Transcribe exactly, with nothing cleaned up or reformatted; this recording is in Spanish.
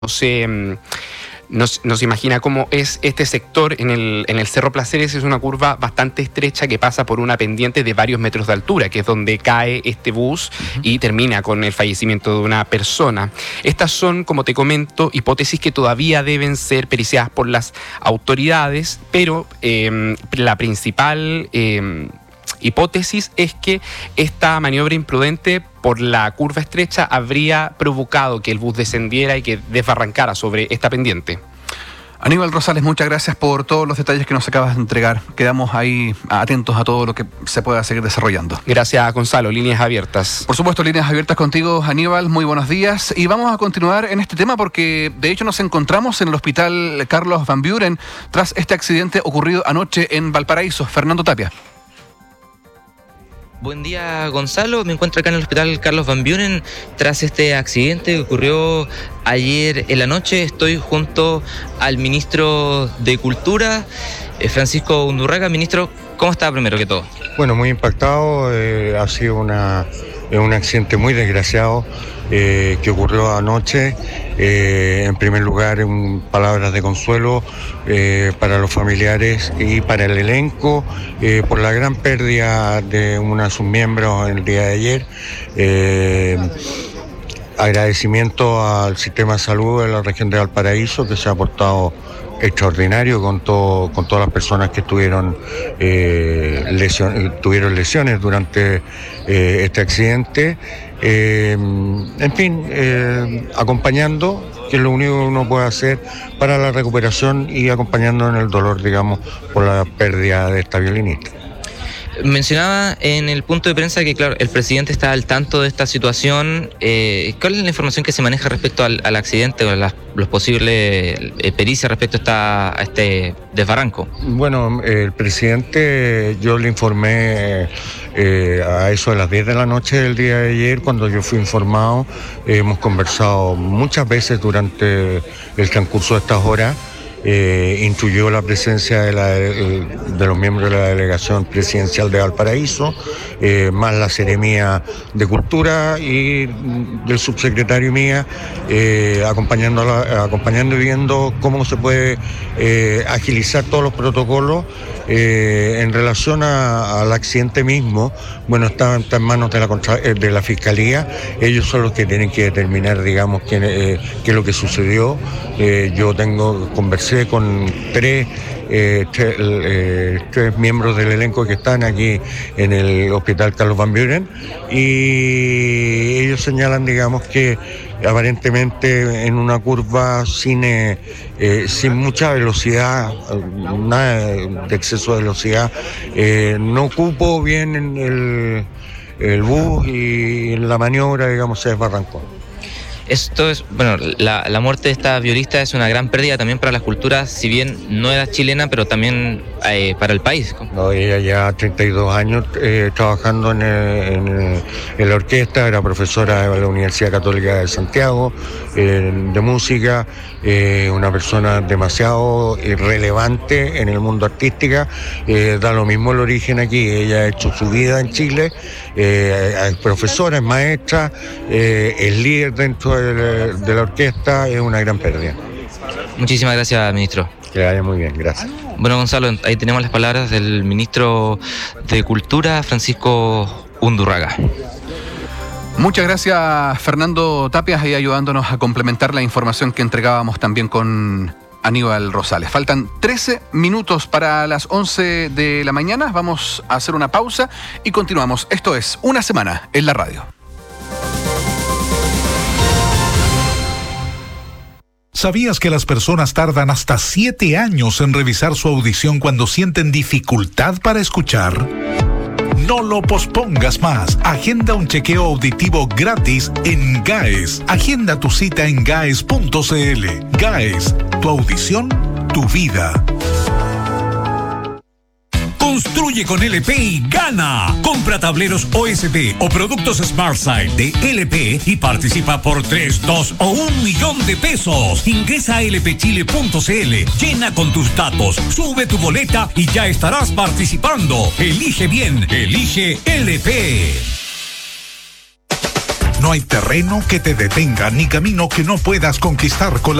se, nos, nos imagina cómo es este sector en el, en el Cerro Placeres. Es una curva bastante estrecha que pasa por una pendiente de varios metros de altura, que es donde cae este bus uh-huh. y termina con el fallecimiento de una persona. Estas son, como te comento, hipótesis que todavía deben ser periciadas por las autoridades, pero eh, la principal eh, hipótesis es que esta maniobra imprudente por la curva estrecha habría provocado que el bus descendiera y que desbarrancara sobre esta pendiente. Aníbal Rosales, muchas gracias por todos los detalles que nos acabas de entregar. Quedamos ahí atentos a todo lo que se pueda seguir desarrollando. Gracias, Gonzalo. Líneas abiertas. Por supuesto, líneas abiertas contigo, Aníbal. Muy buenos días. Y vamos a continuar en este tema porque, de hecho, nos encontramos en el hospital Carlos Van Buren tras este accidente ocurrido anoche en Valparaíso. Fernando Tapia. Buen día, Gonzalo. Me encuentro acá en el hospital Carlos Van Buren tras este accidente que ocurrió ayer en la noche. Estoy junto al ministro de Cultura, Francisco Undurraga. Ministro, ¿cómo está primero que todo? Bueno, muy impactado. Eh, ha sido una, un accidente muy desgraciado eh, que ocurrió anoche. Eh, en primer lugar, en palabras de consuelo eh, para los familiares y para el elenco eh, por la gran pérdida de uno de sus miembros el día de ayer. Eh, agradecimiento al sistema de salud de la región de Valparaíso, que se ha portado extraordinario con todo, con todas las personas que tuvieron, eh, lesion, tuvieron lesiones durante eh, este accidente. Eh, en fin, eh, acompañando, que es lo único que uno puede hacer para la recuperación y acompañando en el dolor, digamos, por la pérdida de esta violinista. Mencionaba en el punto de prensa que, claro, el presidente está al tanto de esta situación. Eh, ¿Cuál es la información que se maneja respecto al, al accidente o las los posibles eh, pericias respecto a, esta, a este desbarranco? Bueno, eh, el presidente, yo le informé eh, a eso de las diez de la noche del día de ayer, cuando yo fui informado. Eh, hemos conversado muchas veces durante el transcurso de estas horas. Eh, instruyó la presencia de, la, de los miembros de la delegación presidencial de Valparaíso, eh, más la Seremía de Cultura y del subsecretario Mía, eh, acompañando, acompañando y viendo cómo se puede eh, agilizar todos los protocolos. Eh, en relación a, al accidente mismo, bueno, está, está en manos de la, contra, de la Fiscalía. Ellos son los que tienen que determinar, digamos, qué, eh, qué es lo que sucedió. Eh, yo tengo, conversé con tres, eh, tres, eh, tres miembros del elenco que están aquí en el hospital Carlos Van Buren, y ellos señalan, digamos, que aparentemente en una curva sin, eh, eh, sin mucha velocidad, nada de exceso de velocidad, eh, no cupo bien en el, el bus y en la maniobra, digamos, se desbarrancó. Esto es, bueno, la, la muerte de esta violista es una gran pérdida también para las culturas, si bien no era chilena, pero también eh, para el país. No, ella ya treinta y dos años eh, trabajando en, el, en, el, en la orquesta, era profesora de la Universidad Católica de Santiago, eh, de música, eh, una persona demasiado relevante en el mundo artística. Eh, da lo mismo el origen aquí, ella ha hecho su vida en Chile, eh, es profesora, es maestra, eh, es líder dentro de De, de la orquesta. Es una gran pérdida. Muchísimas gracias, ministro. Que vaya muy bien, gracias. Bueno, Gonzalo, ahí tenemos las palabras del ministro de Cultura, Francisco Undurraga. Muchas gracias, Fernando Tapia, ahí ayudándonos a complementar la información que entregábamos también con Aníbal Rosales. Faltan trece minutos para las once de la mañana. Vamos a hacer una pausa y continuamos. Esto es Una Semana en la Radio. ¿Sabías que las personas tardan hasta siete años en revisar su audición cuando sienten dificultad para escuchar? No lo pospongas más. Agenda un chequeo auditivo gratis en GAES. Agenda tu cita en gaes punto cl. GAES, tu audición, tu vida. Construye con L P y gana. Compra tableros O S B o productos SmartSide de L P y participa por tres, dos o un millón de pesos. Ingresa a l p chile punto c l, llena con tus datos, sube tu boleta y ya estarás participando. Elige bien, elige L P. No hay terreno que te detenga ni camino que no puedas conquistar con la